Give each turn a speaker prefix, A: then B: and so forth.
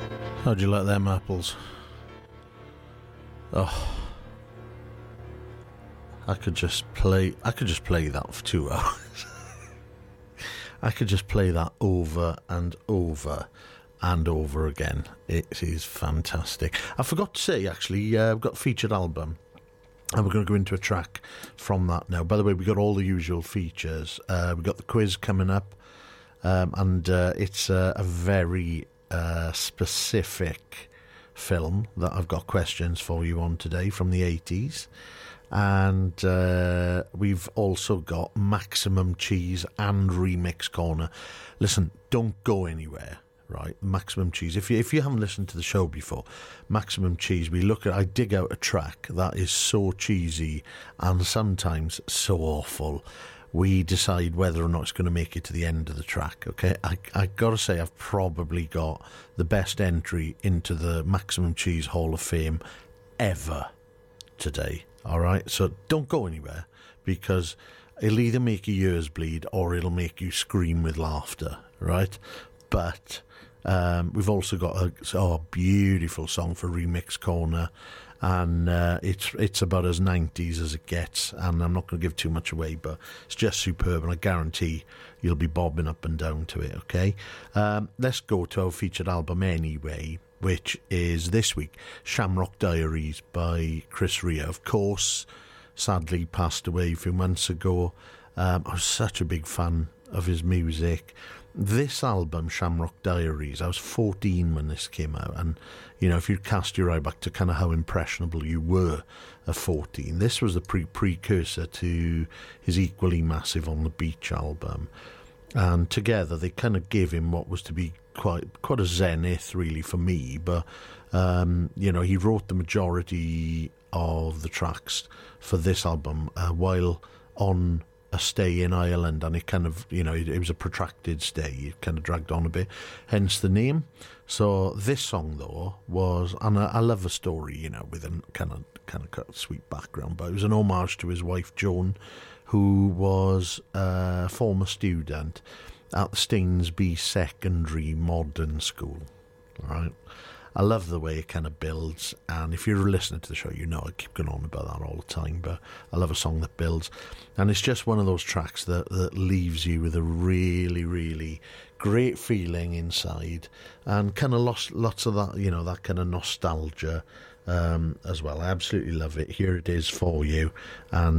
A: How'd you like them apples? Oh, I could just play that for 2 hours. I could just play that over and over and over again. It is fantastic. I forgot to say, actually, I've got a featured album, and we're going to go into a track from that now. By the way, we got all the usual features. We got the quiz coming up, and it's a very specific film that I've got questions for you on today from the 80s. And we've also got Maximum Cheese and Remix Corner. Listen, don't go anywhere, right? Maximum Cheese. If you haven't listened to the show before, Maximum Cheese, I dig out a track that is so cheesy and sometimes so awful. We decide whether or not it's going to make it to the end of the track, okay? I got to say, I've probably got the best entry into the Maximum Cheese Hall of Fame ever today, all right? So don't go anywhere, because it'll either make your ears bleed or it'll make you scream with laughter, right? But we've also got a beautiful song for Remix Corner, and it's about as 90s as it gets, and I'm not going to give too much away, but it's just superb, and I guarantee you'll be bobbing up and down to it, okay? Let's go to our featured album anyway, which is this week, Shamrock Diaries by Chris Rea. Of course, sadly passed away a few months ago. I was such a big fan of his music. This album, Shamrock Diaries, I was 14 when this came out, and if you cast your eye back to kind of how impressionable you were at 14, this was the precursor to his equally massive On the Beach album, and together they kind of gave him what was to be quite a zenith, really, for me. But he wrote the majority of the tracks for this album while on a stay in Ireland, and it kind of, it was a protracted stay. It kind of dragged on a bit, hence the name. So this song, though, was, and I love the story, with a kind of sweet background, but it was an homage to his wife Joan, who was a former student at the Stainsby Secondary Modern School. All right. I love the way it kind of builds, and if you're listening to the show, I keep going on about that all the time, but I love a song that builds, and it's just one of those tracks that leaves you with a really, really great feeling inside, and kind of lots of that, that kind of nostalgia as well. I absolutely love it. Here it is for you, and